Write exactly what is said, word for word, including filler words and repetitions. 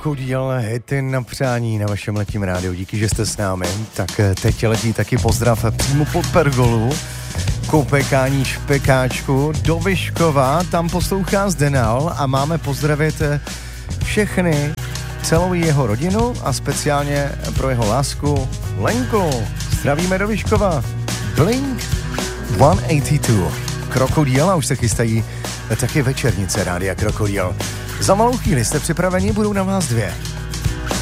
Krokodýl, hity na přání na vašem letním rádiu. Díky, že jste s námi. Tak teď letí taky pozdrav přímo pod pergolu. Kopekání špekáčku do Vyškova, tam poslouchá Zdenal a máme pozdravit všechny, celou jeho rodinu a speciálně pro jeho lásku Lenku. Zdravíme do Vyškova. Blink sto osmdesát dva. Krokodýl a už se chystají taky večernice Rádia Krokodýl. Za malou chvíli jste připraveni, budou na vás dvě.